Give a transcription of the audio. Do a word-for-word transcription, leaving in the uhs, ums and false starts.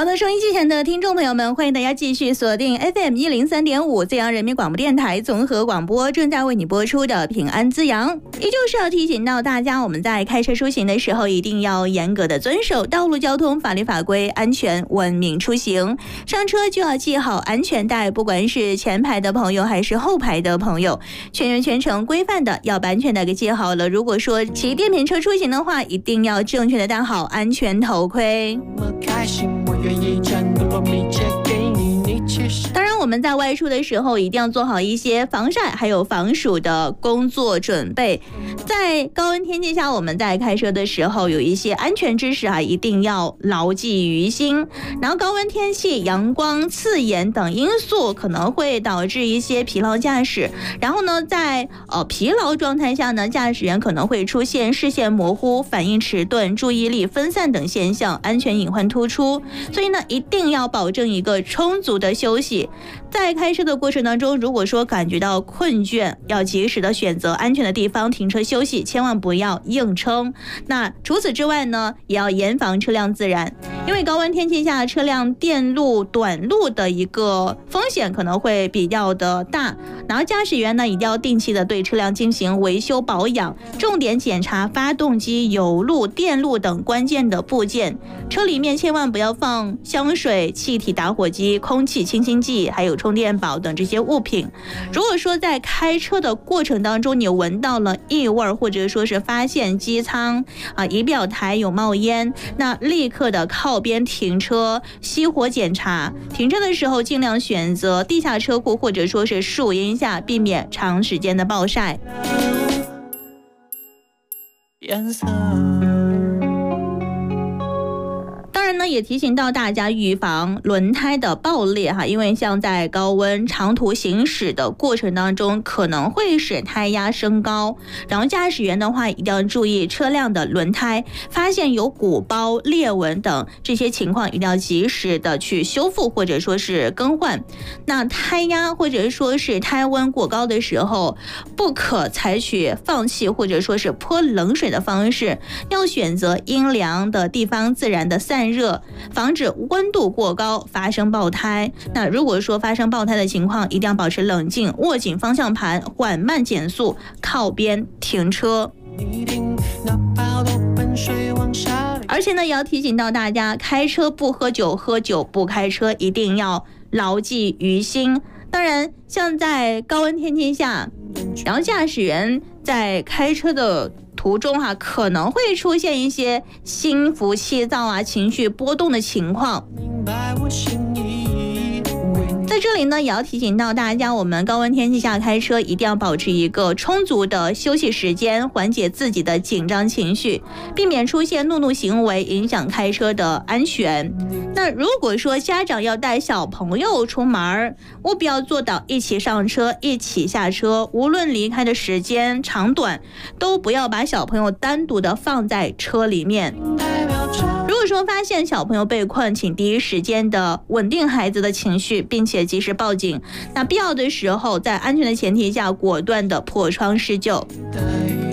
好的，收音机前的听众朋友们，欢迎大家继续锁定 F M 一零三点五资阳人民广播电台综合广播，正在为你播出的平安滋阳。依旧是要提醒到大家，我们在开车出行的时候，一定要严格的遵守道路交通法律法规，安全文明出行。上车就要系好安全带，不管是前排的朋友还是后排的朋友，全员全程规范的要把安全带给系好了。如果说骑电瓶车出行的话，一定要正确的戴好安全头盔。当然我们在外出的时候一定要做好一些防晒还有防暑的工作准备。在高温天气下，我们在开车的时候有一些安全知识啊，一定要牢记于心。然后高温天气、阳光刺眼等因素可能会导致一些疲劳驾驶，然后呢在呃疲劳状态下呢，驾驶员可能会出现视线模糊、反应迟钝、注意力分散等现象，安全隐患突出。所以呢一定要保证一个充足的休息。在开车的过程当中，如果说感觉到困倦，要及时的选择安全的地方停车休息，千万不要硬撑。那除此之外呢，也要严防车辆自燃，因为高温天气下车辆电路短路的一个风险可能会比较的大。然后驾驶员呢一定要定期的对车辆进行维修保养，重点检查发动机、油路、电路等关键的部件。车里面千万不要放香水、气体打火机、空气清新剂还有充电宝等这些物品。如果说在开车的过程当中你闻到了异味，或者说是发现机舱啊仪表台有冒烟，那立刻的靠边停车，熄火检查。停车的时候尽量选择地下车库或者说是树荫下，避免长时间的暴晒。颜色当然呢，也提醒到大家预防轮胎的爆裂哈，因为像在高温长途行驶的过程当中，可能会使胎压升高。然后驾驶员的话，一定要注意车辆的轮胎，发现有鼓包、裂纹等这些情况，一定要及时的去修复或者说是更换。那胎压或者说是胎温过高的时候，不可采取放气或者说是泼冷水的方式，要选择阴凉的地方自然的散热，防止温度过高发生爆胎。那如果说发生爆胎的情况，一定要保持冷静，握紧方向盘，缓慢减速，靠边停车。而且呢，也要提醒到大家，开车不喝酒，喝酒不开车，一定要牢记于心。当然，像在高温天气下，然后驾驶员在开车的途中哈、啊，可能会出现一些心浮气躁啊、情绪波动的情况。在这里呢，也要提醒到大家，我们高温天气下开车一定要保持一个充足的休息时间，缓解自己的紧张情绪，避免出现怒怒行为，影响开车的安全。那如果说家长要带小朋友出门，务必要做到一起上车，一起下车，无论离开的时间长短，都不要把小朋友单独的放在车里面。如果说发现小朋友被困，请第一时间的稳定孩子的情绪，并且及时报警。那必要的时候，在安全的前提下，果断的破窗施救。